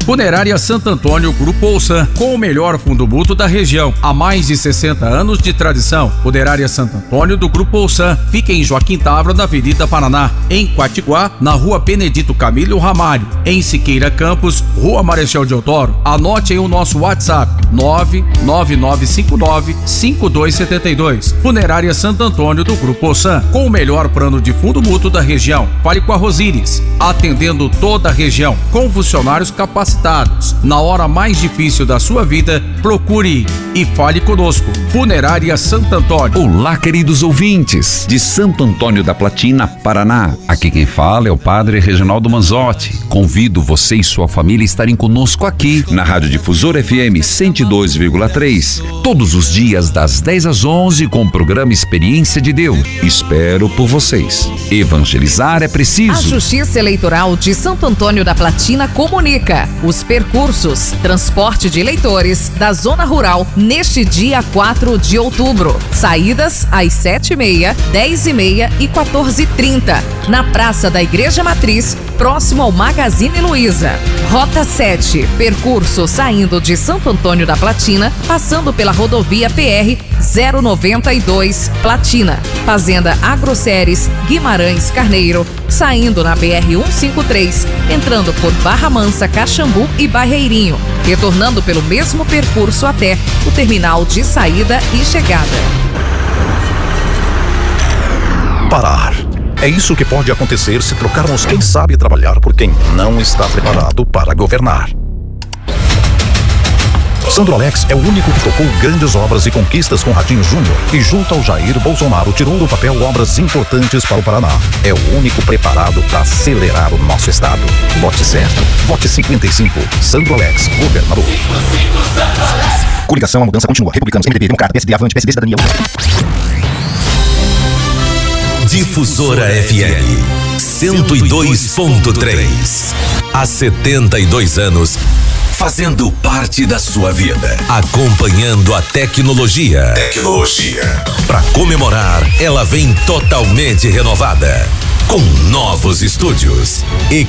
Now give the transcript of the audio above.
Funerária Santo Antônio Grupo Olsan, com o melhor fundo mútuo da região, há mais de 60 anos de tradição. Funerária Santo Antônio do Grupo Olsan fica em Joaquim Távora, na Avenida Paraná, em Quatiguá, na Rua Benedito Camilo Ramalho, em Siqueira Campos, Rua Marechal Deodoro. Anote aí o nosso WhatsApp: 99959-5272. Funerária Santo Antônio do Grupo Olsan, com o melhor plano de fundo mútuo da região. Fale com a Rosíris, atendendo toda a região, com funcionários capacitados. Na hora mais difícil da sua vida, procure e fale conosco. Funerária Santo Antônio. Olá, queridos ouvintes de Santo Antônio da Platina, Paraná. Aqui quem fala é o Padre Reginaldo Manzotti. Convido você e sua família a estarem conosco aqui na Rádio Difusora FM 102,3, todos os dias das 10 às 11, com o programa Experiência de Deus. Espero por vocês. Evangelizar é preciso. A Justiça Eleitoral de Santo Antônio da Platina comunica os percursos, transporte de eleitores da Zona Rural neste dia 4 de outubro. Saídas às 7h30, 10h30 e 14h30, na Praça da Igreja Matriz, próximo ao Magazine Luiza. Rota 7, percurso saindo de Santo Antônio da Platina, passando pela rodovia PR 092 Platina, Fazenda Agroceres Guimarães Carneiro, saindo na BR 153, entrando por Barra Mansa, Caxambu e Barreirinho, retornando pelo mesmo percurso até o terminal de saída e chegada. Parar. É isso que pode acontecer se trocarmos quem sabe trabalhar por quem não está preparado para governar. Sandro Alex é o único que tocou grandes obras e conquistas com Ratinho Júnior e, junto ao Jair Bolsonaro, tirou do papel obras importantes para o Paraná. É o único preparado para acelerar o nosso estado. Vote certo. Vote 55. Sandro Alex, governador. Coligação, a mudança continua. Republicanos, MDB, Democrata, PSD, Avante, PSD, Cidadania. Difusora FM 102.3. Há 72 anos, fazendo parte da sua vida, acompanhando a tecnologia. Para comemorar, ela vem totalmente renovada, com novos estúdios,